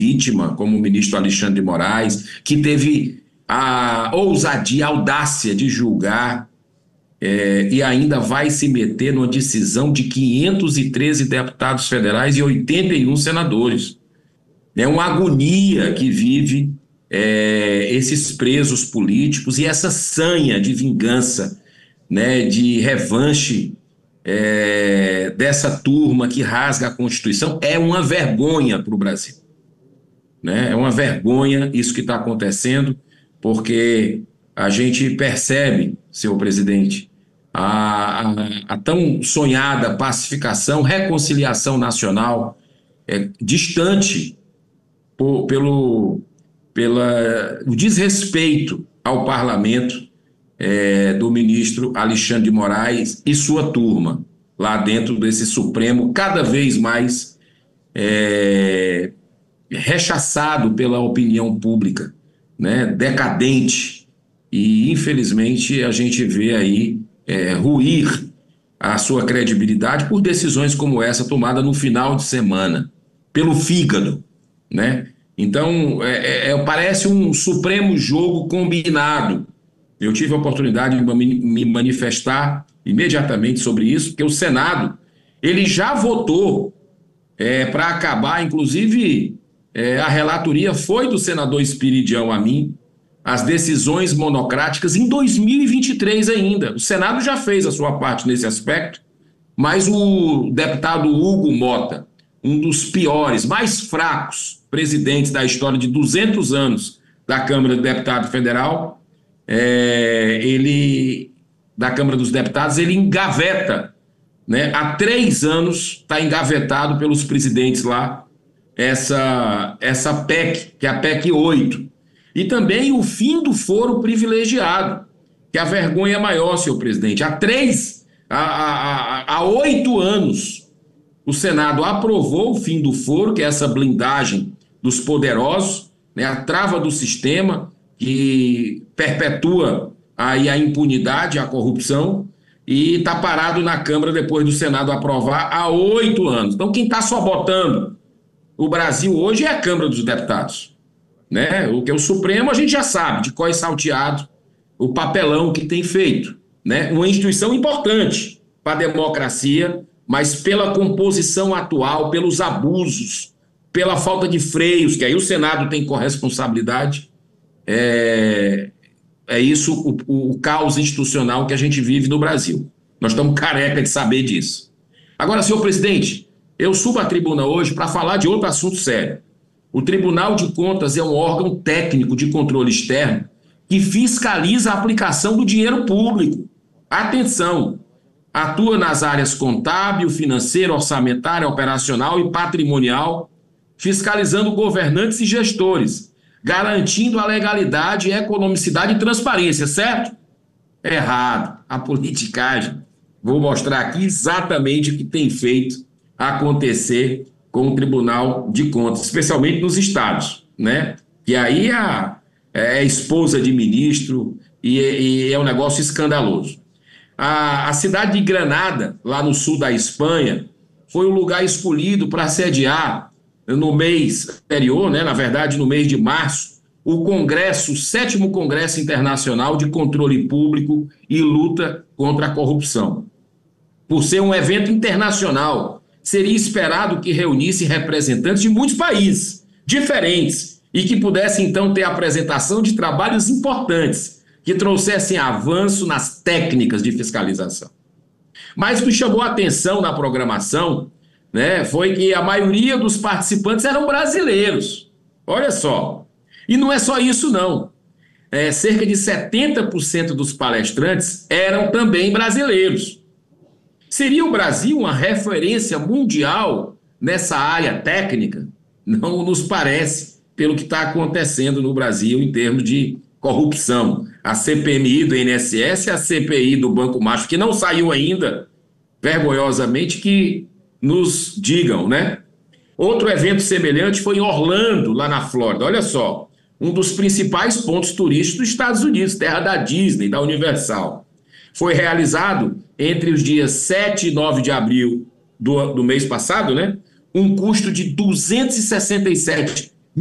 vítima, como o ministro Alexandre de Moraes, que teve a ousadia, a audácia de julgar e ainda vai se meter numa decisão de 513 deputados federais e 81 senadores. É uma agonia que vive esses presos políticos e essa sanha de vingança, né, de revanche dessa turma que rasga a Constituição. É uma vergonha para o Brasil, né? É uma vergonha isso que está acontecendo, porque a gente percebe, senhor presidente, a tão sonhada pacificação, reconciliação nacional distante pelo o desrespeito ao parlamento do ministro Alexandre de Moraes e sua turma, lá dentro desse Supremo, cada vez mais rechaçado pela opinião pública, né, decadente. E, infelizmente, a gente vê aí ruir a sua credibilidade por decisões como essa tomada no final de semana, pelo fígado, né? Então, parece um supremo jogo combinado. Eu tive a oportunidade de me manifestar imediatamente sobre isso, porque o Senado ele já votou para acabar, inclusive a relatoria foi do senador Espiridião Amin, as decisões monocráticas em 2023 ainda. O Senado já fez a sua parte nesse aspecto, mas o deputado Hugo Mota, um dos piores, mais fracos presidentes da história de 200 anos da Câmara do Deputado Federal, da Câmara dos Deputados, ele engaveta, né? Há 3 anos está engavetado pelos presidentes lá essa PEC, que é a PEC 8. E também o fim do foro privilegiado, que é a vergonha maior, senhor presidente. Há 8 anos, o Senado aprovou o fim do foro, que é essa blindagem dos poderosos, né, a trava do sistema que perpetua aí a impunidade, a corrupção, e está parado na Câmara depois do Senado aprovar há 8 anos. Então, quem está sabotando o Brasil hoje é a Câmara dos Deputados, né? O que é o Supremo, a gente já sabe, de cós salteado, o papelão que tem feito, né? Uma instituição importante para a democracia, mas pela composição atual, pelos abusos, pela falta de freios, que aí o Senado tem corresponsabilidade, isso o caos institucional que a gente vive no Brasil. Nós estamos careca de saber disso. Agora, senhor presidente, eu subo à tribuna hoje para falar de outro assunto sério. O Tribunal de Contas é um órgão técnico de controle externo que fiscaliza a aplicação do dinheiro público. Atenção! Atua nas áreas contábil, financeira, orçamentária, operacional e patrimonial, fiscalizando governantes e gestores, garantindo a legalidade, economicidade e transparência, certo? Errado. A politicagem. Vou mostrar aqui exatamente o que tem feito acontecer com o Tribunal de Contas, especialmente nos estados, né? Que aí é esposa de ministro e é um negócio escandaloso. A cidade de Granada, lá no sul da Espanha, foi o lugar escolhido para sediar no mês anterior, né, na verdade no mês de março, o Congresso, o 7º Congresso Internacional de Controle Público e Luta contra a Corrupção. Por ser um evento internacional, seria esperado que reunisse representantes de muitos países diferentes e que pudesse então ter a apresentação de trabalhos importantes que trouxessem avanço nas técnicas de fiscalização. Mas o que chamou a atenção na programação, né, foi que a maioria dos participantes eram brasileiros. Olha só. E não é só isso, não. Cerca de 70% dos palestrantes eram também brasileiros. Seria o Brasil uma referência mundial nessa área técnica? Não nos parece, pelo que está acontecendo no Brasil em termos de corrupção. A CPMI do INSS e a CPI do Banco Macho, que não saiu ainda, vergonhosamente, que nos digam, né? Outro evento semelhante foi em Orlando, lá na Flórida. Olha só, um dos principais pontos turísticos dos Estados Unidos, terra da Disney, da Universal. Foi realizado entre os dias 7 e 9 de abril do mês passado, né? Um custo de 267